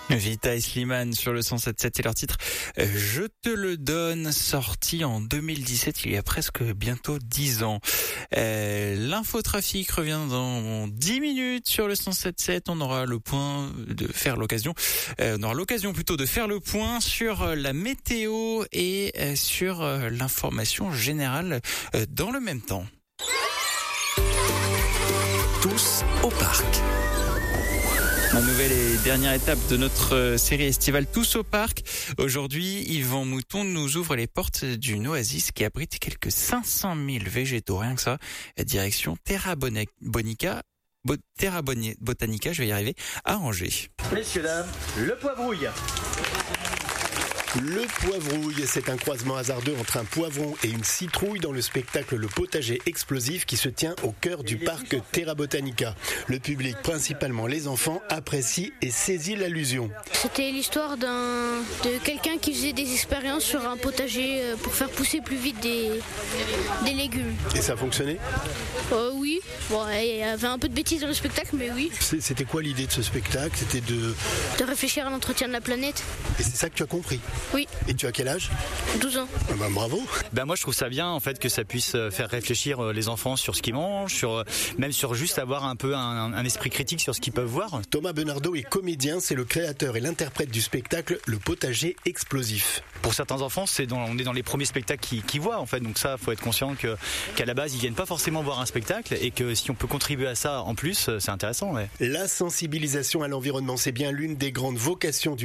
Vita et Slimane sur le 107.7 et leur titre Je te le donne, sorti en 2017, il y a presque bientôt 10 ans. L'infotrafic revient dans 10 minutes sur le 107.7. On aura l'occasion de faire le point sur la météo et sur l'information générale dans le même temps. Tous au parc. La nouvelle et dernière étape de notre série estivale Tous au parc. Aujourd'hui, Yvan Mouton nous ouvre les portes d'une oasis qui abrite quelques 500 000 végétaux, rien que ça. Direction Terra Botanica, je vais y arriver, à Angers. Messieurs, dames, le poivrouille. Le poivrouille, c'est un croisement hasardeux entre un poivron et une citrouille dans le spectacle Le Potager Explosif qui se tient au cœur du parc Terra Botanica. Le public, principalement les enfants, apprécie et saisit l'allusion. C'était l'histoire de quelqu'un qui faisait des expériences sur un potager pour faire pousser plus vite des légumes. Et ça a fonctionné ? Oui, bon, il y avait un peu de bêtises dans le spectacle, mais oui. C'était quoi l'idée de ce spectacle ? C'était de réfléchir à l'entretien de la planète. Et c'est ça que tu as compris ? Oui. Et tu as quel âge ? 12 ans. Ah bah, bravo. Moi je trouve ça bien en fait que ça puisse faire réfléchir les enfants sur ce qu'ils mangent, même sur juste avoir un peu un esprit critique sur ce qu'ils peuvent voir. Thomas Benardo est comédien, c'est le créateur et l'interprète du spectacle Le Potager Explosif. Pour certains enfants, on est dans les premiers spectacles qu'ils voient en fait, donc ça faut être conscient qu'à la base ils viennent pas forcément voir un spectacle et que si on peut contribuer à ça en plus, c'est intéressant. Ouais. La sensibilisation à l'environnement, c'est bien l'une des grandes vocations du